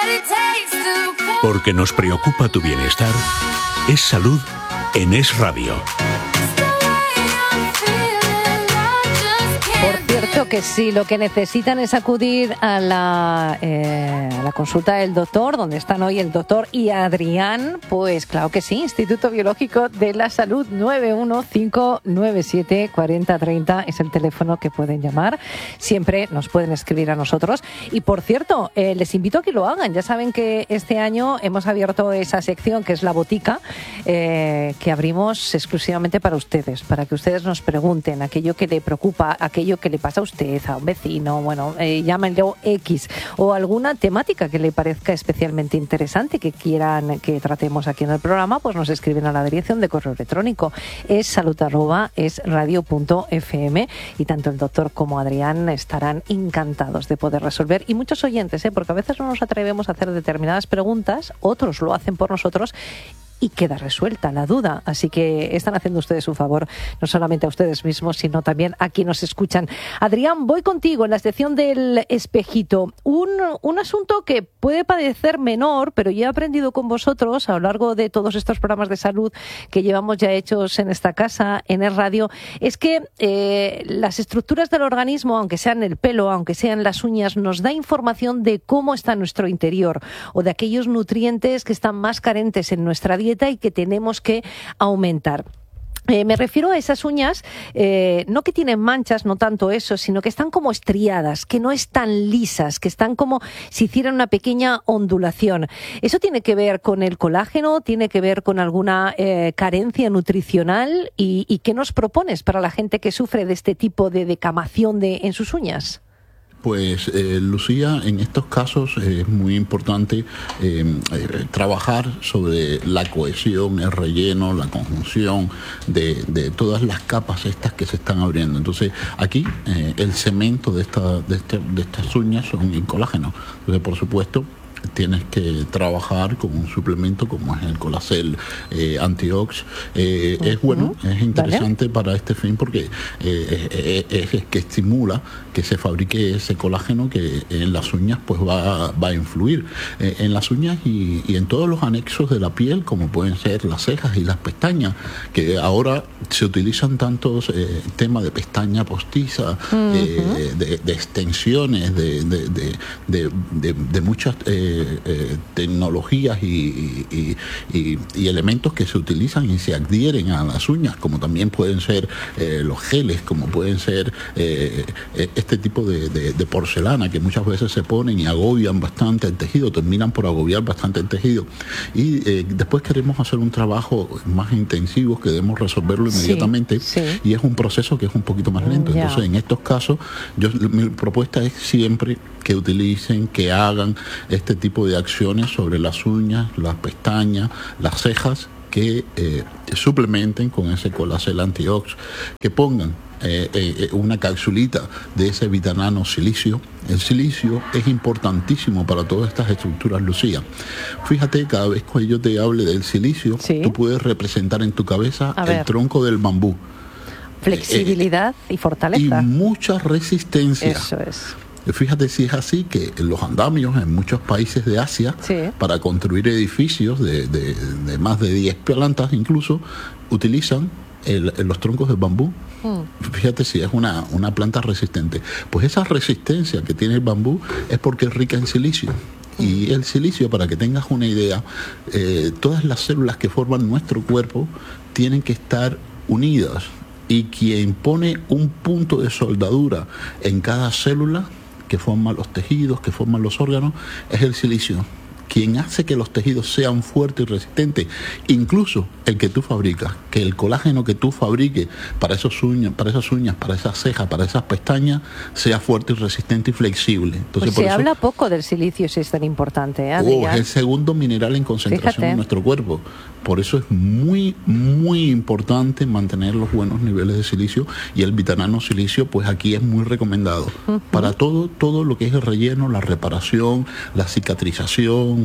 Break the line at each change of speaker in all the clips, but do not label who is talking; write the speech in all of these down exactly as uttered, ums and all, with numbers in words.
Porque nos preocupa tu bienestar, es salud en Es Radio.
Por cierto que sí, lo que necesitan es acudir a la, eh, a la consulta del doctor, donde están hoy el doctor y Adrián, pues claro que sí, Instituto Biológico de la Salud, nueve uno cinco nueve siete cuatro cero tres cero es el teléfono que pueden llamar, siempre nos pueden escribir a nosotros. Y por cierto, eh, les invito a que lo hagan, ya saben que este año hemos abierto esa sección que es la botica, eh, que abrimos exclusivamente para ustedes, para que ustedes nos pregunten aquello que le preocupa, aquello que le pasa a usted, a un vecino, bueno, eh, llámenlo X, o alguna temática que le parezca especialmente interesante que quieran que tratemos aquí en el programa, pues nos escriben a la dirección de correo electrónico es salud arroba es radio punto f m, y tanto el doctor como Adrián estarán encantados de poder resolver, y muchos oyentes, ¿eh? Porque a veces no nos atrevemos a hacer determinadas preguntas, otros lo hacen por nosotros y queda resuelta la duda. Así que están haciendo ustedes un favor, no solamente a ustedes mismos, sino también a quienes nos escuchan. Adrián, voy contigo en la sección del espejito. Un, un asunto que puede parecer menor, pero yo he aprendido con vosotros a lo largo de todos estos programas de salud que llevamos ya hechos en esta casa, en el radio, es que eh, las estructuras del organismo, aunque sean el pelo, aunque sean las uñas, nos da información de cómo está nuestro interior o de aquellos nutrientes que están más carentes en nuestra dieta y que tenemos que aumentar. Eh, me refiero a esas uñas, eh, no que tienen manchas, no tanto eso, sino que están como estriadas, que no están lisas, que están como si hicieran una pequeña ondulación. ¿Eso tiene que ver con el colágeno? ¿Tiene que ver con alguna eh, carencia nutricional? ¿Y, y qué nos propones para la gente que sufre de este tipo de decamación de, en sus uñas?
Pues, eh, Lucía, en estos casos eh, es muy importante eh, eh, trabajar sobre la cohesión, el relleno, la conjunción de, de todas las capas estas que se están abriendo. Entonces, aquí eh, el cemento de, esta, de, este, de estas uñas son el colágeno. Entonces, por supuesto, tienes que trabajar con un suplemento como es el Colacel eh, Antiox. Eh, uh-huh. Es bueno, es interesante, ¿vale?, para este fin, porque eh, eh, es, es que estimula que se fabrique ese colágeno que en las uñas pues va, va a influir. Eh, en las uñas y, y en todos los anexos de la piel, como pueden ser las cejas y las pestañas, que ahora se utilizan tantos eh, temas de pestaña postiza, uh-huh. eh, de, de extensiones, de, de, de, de, de, de muchas eh, Eh, tecnologías y, y, y, y elementos que se utilizan y se adhieren a las uñas, como también pueden ser eh, los geles, como pueden ser eh, este tipo de, de, de porcelana que muchas veces se ponen y agobian bastante el tejido, terminan por agobiar bastante el tejido, y eh, después queremos hacer un trabajo más intensivo que debemos resolverlo inmediatamente, sí, sí. Y es un proceso que es un poquito más lento. Yeah. Entonces, en estos casos, yo, mi propuesta es siempre que utilicen, que hagan este tipo de acciones sobre las uñas, las pestañas, las cejas, que eh, suplementen con ese Colacel Antiox, que pongan eh, eh, una capsulita de ese vitanano silicio. El silicio es importantísimo para todas estas estructuras, Lucía. Fíjate, cada vez que yo te hable del silicio, ¿sí?, tú puedes representar en tu cabeza el tronco del bambú.
Flexibilidad eh, y fortaleza.
Y mucha resistencia.
Eso es.
Fíjate si es así, que los andamios en muchos países de Asia, sí, para construir edificios de, de, de más de diez plantas incluso, utilizan el, los troncos de bambú. Mm. Fíjate si es una, una planta resistente. Pues esa resistencia que tiene el bambú es porque es rica en silicio. Y el silicio, para que tengas una idea, eh, todas las células que forman nuestro cuerpo tienen que estar unidas. Y quien pone un punto de soldadura en cada célula que forman los tejidos, que forman los órganos, es el silicio. Quien hace que los tejidos sean fuertes y resistentes, incluso el que tú fabricas, que el colágeno que tú fabriques para esos uñas, para esas uñas, para esas cejas, para esas pestañas, sea fuerte y resistente y flexible. Entonces,
pues se por habla eso, poco del silicio, si es tan importante, ¿eh?
Oh, es el segundo mineral en concentración. Fíjate. En nuestro cuerpo. Por eso es muy, muy importante mantener los buenos niveles de silicio, y el vitanano silicio, pues aquí es muy recomendado. Uh-huh. Para todo, todo lo que es el relleno, la reparación, la cicatrización,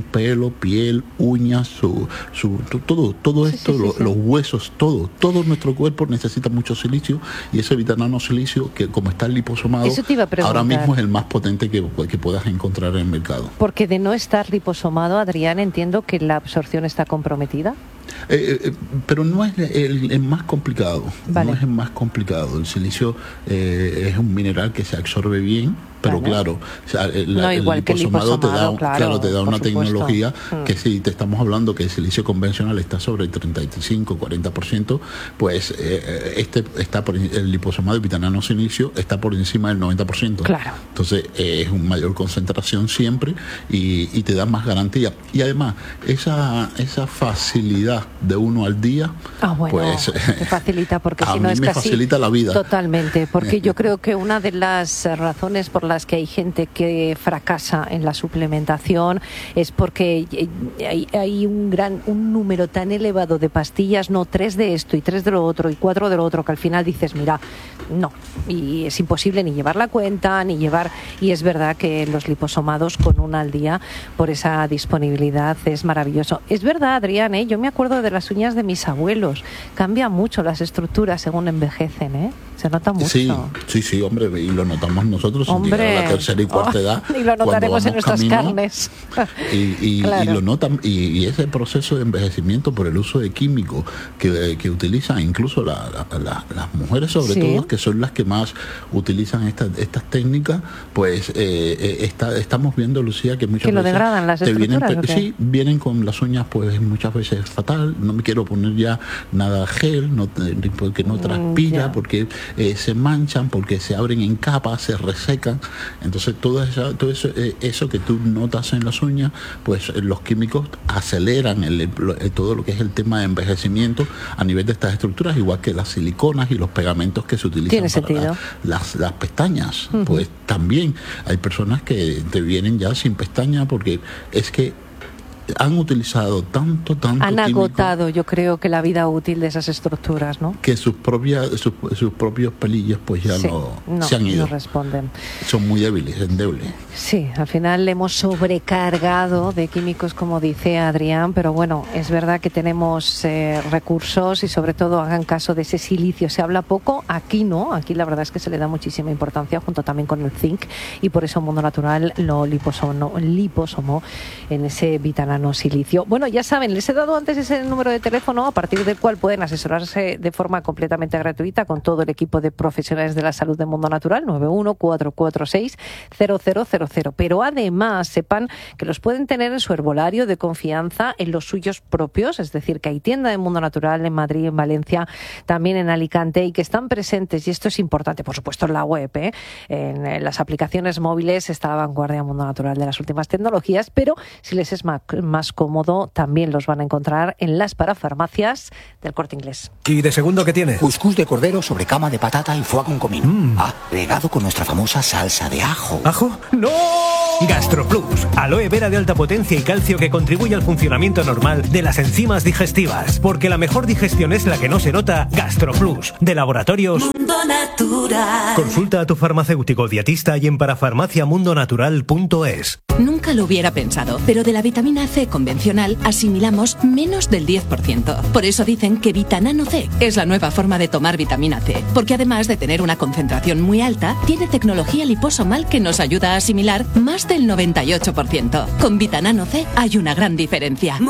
corazón, pelo, piel, uñas, su, su, todo, todo
Sí,
esto,
sí, sí,
lo,
sí.
los huesos, todo, todo nuestro cuerpo necesita mucho silicio, y ese vitanano silicio, que como está liposomado,
Eso te iba a preguntar.
ahora mismo es el más potente que, que puedas encontrar en el mercado.
Porque de no estar liposomado, Adrián, entiendo que la absorción está comprometida.
Eh, eh, pero no es el, el más complicado,
Vale.
no es el más complicado. El silicio eh, es un mineral que se absorbe bien, pero
Vale.
claro, o sea, el,
No,
el
igual que el
liposomado te da,
liposomado, claro,
claro, te da
por
una
supuesto.
tecnología
Mm.
que si te estamos hablando que el silicio convencional está sobre el treinta y cinco, cuarenta por ciento, pues eh, este está por, el liposomado y vitanano silicio está por encima del noventa por ciento.
Claro.
Entonces eh, es una mayor concentración siempre, y, y te da más garantía. Y además, esa, esa facilidad de uno al día,
Ah, bueno,
pues
te facilita, porque
a
si no
mí
es
me
casi...
facilita la vida.
Totalmente, porque yo creo que una de las eh, razones por las que hay gente que fracasa en la suplementación es porque eh, hay, hay un gran un número tan elevado de pastillas, no tres de esto y tres de lo otro y cuatro de lo otro, que al final dices, mira, no, y es imposible ni llevar la cuenta, ni llevar... Y es verdad que los liposomados con una al día, por esa disponibilidad, es maravilloso. Es verdad, Adrián, ¿eh? Yo me acuerdo de las uñas de mis abuelos. Cambia mucho las estructuras según envejecen, ¿eh? Se nota mucho.
Sí, sí, sí, hombre, y lo notamos nosotros sin llegar a la tercera y cuarta
Oh,
edad.
y lo notaremos en nuestras
camino,
carnes.
Y, y,
Claro.
y lo notan, y, y ese proceso de envejecimiento por el uso de químicos que, que utilizan incluso la, la, la, las mujeres, sobre
Sí.
todo, que son las que más utilizan estas estas técnicas, pues eh, eh, está, estamos viendo, Lucía, que muchas
Que lo
veces
degradan las
te vienen,
estructuras, ¿o qué?
sí, vienen con las uñas pues muchas veces fatal. No me quiero poner ya nada gel, no, porque no transpira,
ya.
porque eh, se manchan, porque se abren en capas, se resecan. Entonces todo eso, todo eso, eh, eso que tú notas en las uñas, pues eh, los químicos aceleran el, el- todo lo que es el tema de envejecimiento a nivel de estas estructuras, igual que las siliconas y los pegamentos que se utilizan
Tiene
para
sentido.
la- las, las pestañas. Pues también hay personas que te vienen ya sin pestaña, porque es que han utilizado tanto, tanto
Han
químico
agotado, yo creo, que la vida útil de esas estructuras, ¿no?
que sus propias sus, sus propios pelillos pues ya
Sí,
no,
no,
se han ido.
no responden.
Son muy débiles, endebles.
Sí, al final le hemos sobrecargado de químicos, como dice Adrián, pero bueno, es verdad que tenemos eh, recursos y sobre todo hagan caso de ese silicio. Se habla poco, aquí no, aquí la verdad es que se le da muchísima importancia junto también con el zinc, y por eso Mundo Natural lo liposomó, liposomó en ese vitanano silicio. Bueno, ya saben, les he dado antes ese número de teléfono a partir del cual pueden asesorarse de forma completamente gratuita con todo el equipo de profesionales de la salud de Mundo Natural, nueve uno cuatro cuatro seis cero cero cero cero. Pero además sepan que los pueden tener en su herbolario de confianza, en los suyos propios, es decir, que hay tienda de Mundo Natural en Madrid, en Valencia, también en Alicante, y que están presentes, y esto es importante, por supuesto, en la web, ¿eh? en, en las aplicaciones móviles está la vanguardia Mundo Natural de las últimas tecnologías, pero si les es más, más cómodo, también los van a encontrar en las parafarmacias del Corte Inglés.
¿Y de segundo qué tiene?
Cuscús de cordero sobre cama de patata y foie con comino.
Mm.
Ah, regado con nuestra famosa salsa de ajo.
¿Ajo? ¡No! GastroPlus, aloe vera de alta potencia y calcio que contribuye al funcionamiento normal de las enzimas digestivas. Porque la mejor digestión es la que no se nota. GastroPlus, de Laboratorios
Mundo Natural.
Consulta a tu farmacéutico dietista y en parafarmaciamundonatural punto es.
Nunca lo hubiera pensado, pero de la vitamina C convencional asimilamos menos del diez por ciento. Por eso dicen que Vitanano C es la nueva forma de tomar vitamina C, porque además de tener una concentración muy alta, tiene tecnología liposomal que nos ayuda a asimilar más del noventa y ocho por ciento. Con Vitanano C hay una gran diferencia.